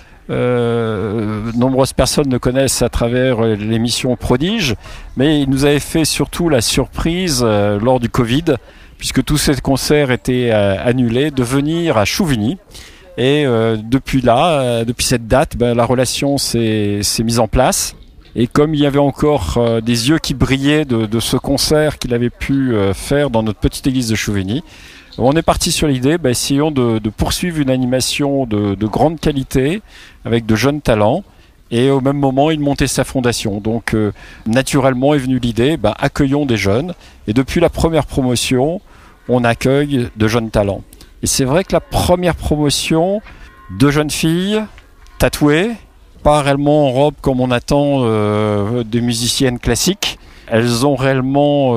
nombreuses personnes le connaissent à travers l'émission Prodige, mais il nous avait fait surtout la surprise lors du Covid, puisque tous ces concerts étaient annulés, de venir à Chouvigny. Et depuis cette date, la relation s'est mise en place. Et comme il y avait encore des yeux qui brillaient de ce concert qu'il avait pu faire dans notre petite église de Chouvigny, on est parti sur l'idée, essayons de poursuivre une animation de grande qualité avec de jeunes talents. Et au même moment, il montait sa fondation. Donc, naturellement est venue l'idée, accueillons des jeunes. Et depuis la première promotion, on accueille de jeunes talents. Et c'est vrai que la première promotion, 2 jeunes filles, tatouées, pas réellement en robe comme on attend des musiciennes classiques. Elles ont réellement,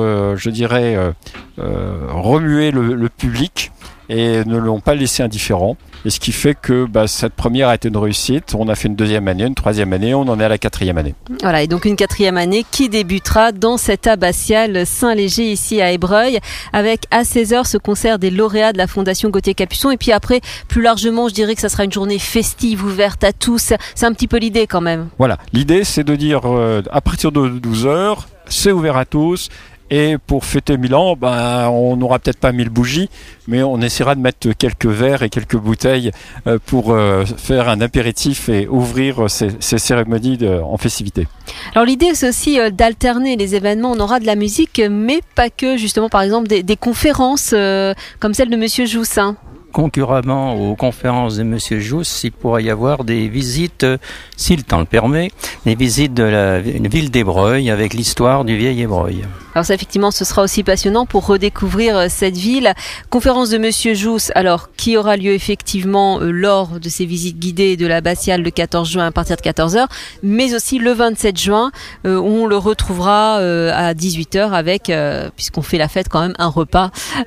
remué le public et ne l'ont pas laissé indifférent. Et ce qui fait que cette première a été une réussite. On a fait une 2e année, une 3e année, on en est à la 4e année. Voilà, et donc une 4e année qui débutera dans cette abbatiale Saint-Léger ici à Ébreuil, avec à 16h ce concert des lauréats de la Fondation Gauthier Capuçon. Et puis après, plus largement, je dirais que ça sera une journée festive, ouverte à tous. C'est un petit peu l'idée quand même. Voilà, l'idée c'est de dire à partir de 12h, c'est ouvert à tous. Et pour fêter Milan, on n'aura peut-être pas 1000 bougies, mais on essaiera de mettre quelques verres et quelques bouteilles pour faire un apéritif et ouvrir ces cérémonies en festivité. Alors l'idée c'est aussi d'alterner les événements. On aura de la musique, mais pas que, justement, par exemple des conférences comme celle de Monsieur Jousse. Concurremment aux conférences de Monsieur Jousse, il pourrait y avoir des visites, si le temps le permet, des visites de la ville d'Ébreuil avec l'histoire du vieil Ébreuil. Alors ça, effectivement, ce sera aussi passionnant pour redécouvrir cette ville. Conférence de Monsieur Jousse, alors qui aura lieu effectivement lors de ces visites guidées de l'abbatiale le 14 juin à partir de 14h, mais aussi le 27 juin où on le retrouvera à 18h avec, puisqu'on fait la fête quand même, un repas.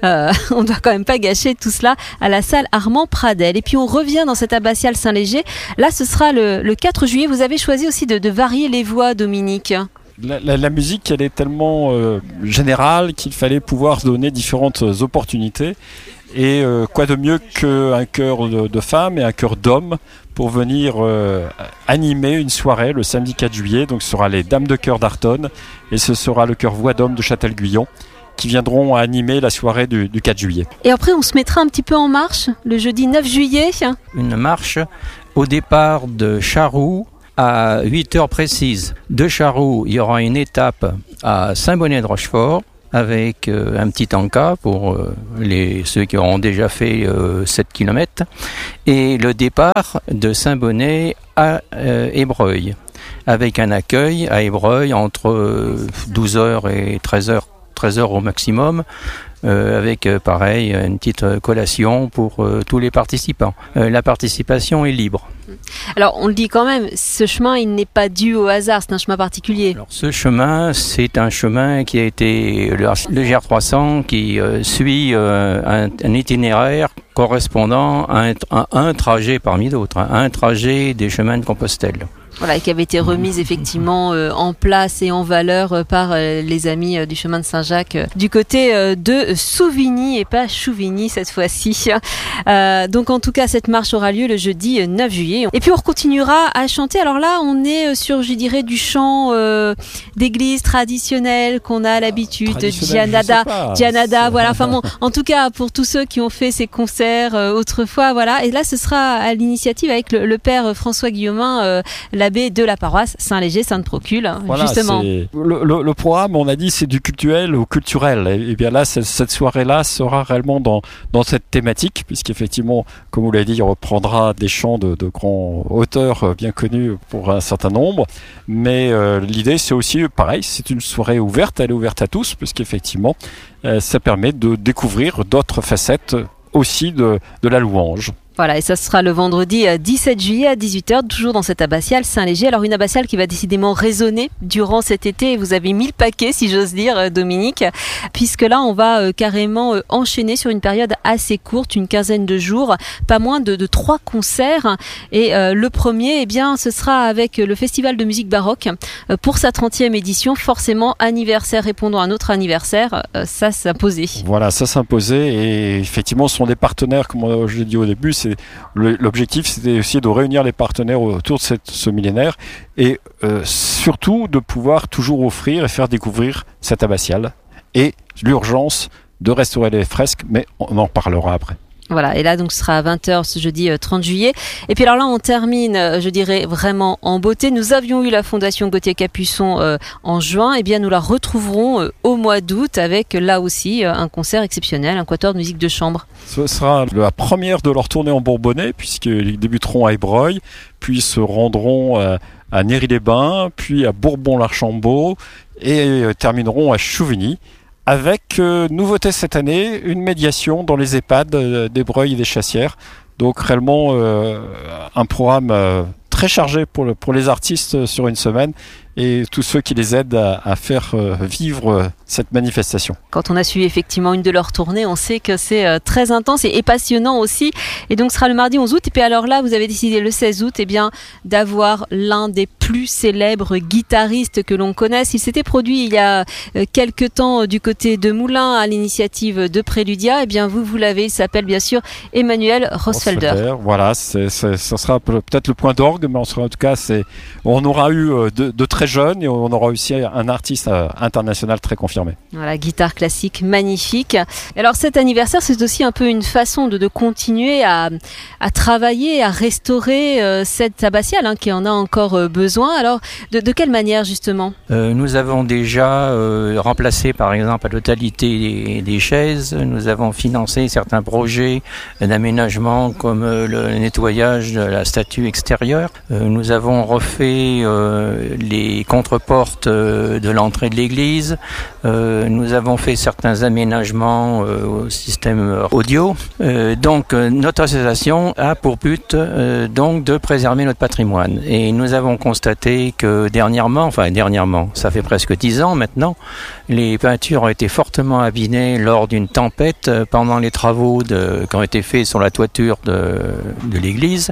On doit quand même pas gâcher tout cela à la salle Armand Pradel. Et puis on revient dans cette abbatiale Saint-Léger. Là, ce sera le 4 juillet. Vous avez choisi aussi de varier les voix, Dominique. La musique, elle est tellement générale qu'il fallait pouvoir donner différentes opportunités. Et quoi de mieux qu'un chœur de femmes et un chœur d'hommes pour venir animer une soirée le samedi 4 juillet. Donc ce sera les Dames de Chœur d'Artonne et ce sera le chœur Voix d'Homme de Châtel-Guyon qui viendront animer la soirée du 4 juillet. Et après, on se mettra un petit peu en marche le jeudi 9 juillet. Une marche au départ de Charroux à 8h précises. De Charroux, il y aura une étape à Saint-Bonnet-de-Rochefort avec un petit encas pour ceux qui auront déjà fait 7 km. Et le départ de Saint-Bonnet à Ébreuil avec un accueil à Ébreuil entre 12h et 13h au maximum. Avec pareil une petite collation pour tous les participants. La participation est libre. Alors on le dit quand même, ce chemin il n'est pas dû au hasard, c'est un chemin particulier. Alors, ce chemin, c'est un chemin qui a été le GR300 qui suit un itinéraire correspondant à un trajet parmi d'autres, un trajet des chemins de Compostelle. Voilà, qui avait été remise effectivement en place et en valeur par les amis du chemin de Saint-Jacques du côté de Souvigny et pas Chouvigny cette fois-ci. Donc en tout cas, cette marche aura lieu le jeudi 9 juillet. Et puis on continuera à chanter. Alors là, on est sur, je dirais, du chant d'église traditionnel qu'on a l'habitude, Gianada, voilà. Enfin bon, en tout cas pour tous ceux qui ont fait ces concerts autrefois, voilà. Et là, ce sera à l'initiative avec le père François Guillaumin, l'abbé de la paroisse Saint-Léger-Sainte-Procule, voilà, justement. Le programme, on a dit, c'est du cultuel au culturel. Et bien là, cette soirée-là sera réellement dans cette thématique, puisqu'effectivement, comme vous l'avez dit, on reprendra des chants de grands auteurs bien connus pour un certain nombre. Mais l'idée, c'est aussi, pareil, c'est une soirée ouverte, elle est ouverte à tous, puisqu'effectivement, ça permet de découvrir d'autres facettes aussi de la louange. Voilà, et ça sera le vendredi 17 juillet à 18h, toujours dans cette abbatiale Saint-Léger. Alors une abbatiale qui va décidément résonner durant cet été, et vous avez mis le paquet, si j'ose dire, Dominique, puisque là on va carrément enchaîner sur une période assez courte, une quinzaine de jours, pas moins de 3 concerts. Et le premier, eh bien, ce sera avec le Festival de musique baroque pour sa 30e édition, forcément anniversaire répondant à un autre anniversaire, ça s'imposait. Voilà, ça s'imposait, et effectivement ce sont des partenaires, comme je l'ai dit au début. L'objectif, c'était aussi de réunir les partenaires autour de ce millénaire et surtout de pouvoir toujours offrir et faire découvrir cette abbatiale et l'urgence de restaurer les fresques, mais on en reparlera après. Voilà, et là donc ce sera à 20h ce jeudi 30 juillet. Et puis alors là on termine, je dirais vraiment en beauté. Nous avions eu la Fondation Gauthier-Capuçon en juin, et bien nous la retrouverons au mois d'août avec là aussi un concert exceptionnel, un quatuor de musique de chambre. Ce sera la première de leur tournée en Bourbonnais, puisqu'ils débuteront à Ébreuil, puis se rendront à Néry-les-Bains, puis à Bourbon-l'Archambault et termineront à Chouvigny. Avec nouveauté cette année, une médiation dans les EHPAD d'Ébreuil et des Chassières. Donc réellement un programme très chargé pour les artistes sur une semaine et tous ceux qui les aident à faire vivre cette manifestation. Quand on a suivi effectivement une de leurs tournées, on sait que c'est très intense et passionnant aussi. Et donc ce sera le mardi 11 août. Et puis alors là, vous avez décidé le 16 août d'avoir l'un des plus célèbres guitaristes que l'on connaisse. Il s'était produit il y a quelques temps du côté de Moulins à l'initiative de Préludia. Et bien vous l'avez, il s'appelle bien sûr Emmanuel Rosfelder. Voilà, ça sera peut-être le point d'orgue, mais en tout cas, on aura eu de très jeunes et on aura aussi un artiste international très confirmé. Voilà, guitare classique magnifique. Et alors cet anniversaire, c'est aussi un peu une façon de continuer à travailler, à restaurer cette abbatiale qui en a encore besoin. Alors de quelle manière justement ? Nous avons déjà remplacé par exemple la totalité des chaises. Nous avons financé certains projets d'aménagement comme le nettoyage de la statue extérieure. Nous avons refait les les contreportes de l'entrée de l'église. Nous avons fait certains aménagements au système audio. Donc notre association a pour but donc de préserver notre patrimoine. Et nous avons constaté que dernièrement, ça fait presque 10 ans maintenant, les peintures ont été fortement abîmées lors d'une tempête pendant les travaux qui ont été faits sur la toiture de l'église.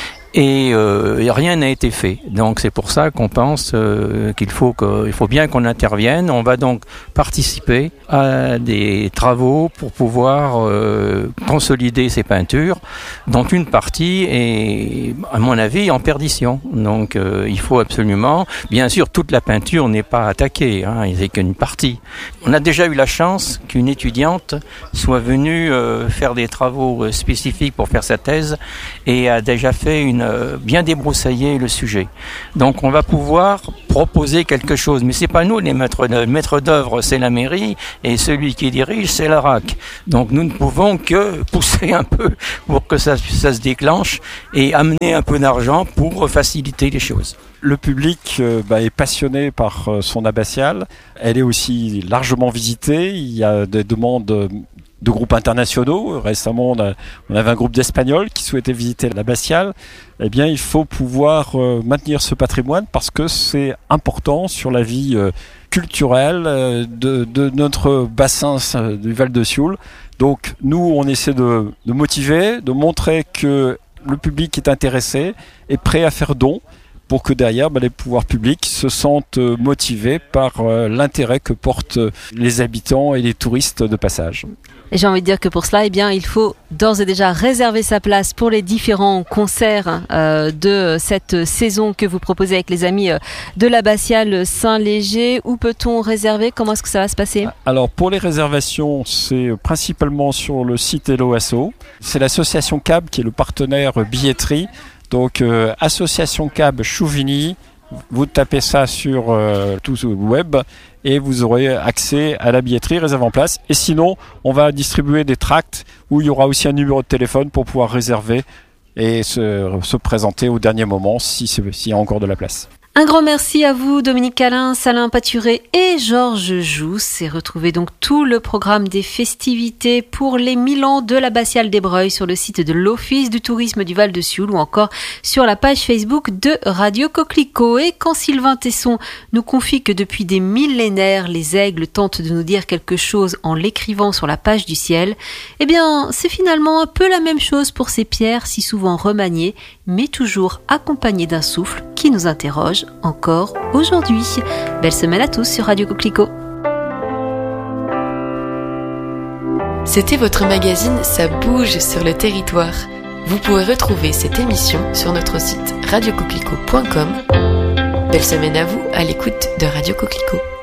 Et rien n'a été fait. Donc c'est pour ça qu'on pense qu'il faut bien qu'on intervienne. On va donc participer à des travaux pour pouvoir consolider ces peintures, dont une partie est, à mon avis, en perdition. Donc il faut absolument, bien sûr, toute la peinture n'est pas attaquée, il n'y a qu'une partie. On a déjà eu la chance qu'une étudiante soit venue faire des travaux spécifiques pour faire sa thèse et a déjà fait bien débroussailler le sujet. Donc on va pouvoir proposer quelque chose, mais c'est pas nous les maîtres d'œuvre, c'est la mairie, et celui qui dirige, c'est la RAC. Donc nous ne pouvons que pousser un peu pour que ça se déclenche et amener un peu d'argent pour faciliter les choses. Le public est passionné par son abbatiale. Elle est aussi largement visitée. Il y a des demandes de groupes internationaux. Récemment, on avait un groupe d'Espagnols qui souhaitaient visiter l'abbatiale. Eh bien, il faut pouvoir maintenir ce patrimoine parce que c'est important sur la vie culturelle de notre bassin du Val de Sioule. Donc, nous, on essaie de motiver, de montrer que le public est intéressé, est prêt à faire don, pour que derrière, les pouvoirs publics se sentent motivés par l'intérêt que portent les habitants et les touristes de passage. Et j'ai envie de dire que pour cela, il faut d'ores et déjà réserver sa place pour les différents concerts de cette saison que vous proposez avec les amis de l'abbatiale Saint-Léger. Où peut-on réserver ? Comment est-ce que ça va se passer ? Alors pour les réservations, c'est principalement sur le site Hello Asso. C'est l'association CAB qui est le partenaire billetterie. Donc association CAB Chouvigny, vous tapez ça sur tout le web et vous aurez accès à la billetterie réserve en place. Et sinon, on va distribuer des tracts où il y aura aussi un numéro de téléphone pour pouvoir réserver et se présenter au dernier moment s'il y a encore de la place. Un grand merci à vous, Dominique Calin, Alain Paturé et Georges Jousse. Et retrouvez donc tout le programme des festivités pour les 1000 ans de l'abbatiale d'Ébreuil sur le site de l'Office du tourisme du Val de Sioule ou encore sur la page Facebook de Radio Coquelicot. Et quand Sylvain Tesson nous confie que depuis des millénaires, les aigles tentent de nous dire quelque chose en l'écrivant sur la page du ciel, eh bien, c'est finalement un peu la même chose pour ces pierres si souvent remaniées, mais toujours accompagnées d'un souffle qui nous interroge encore aujourd'hui. Belle semaine à tous sur Radio Coquelicot. C'était votre magazine Ça bouge sur le territoire. Vous pouvez retrouver cette émission sur notre site radiocoquelicot.com. Belle semaine à vous à l'écoute de Radio Coquelicot.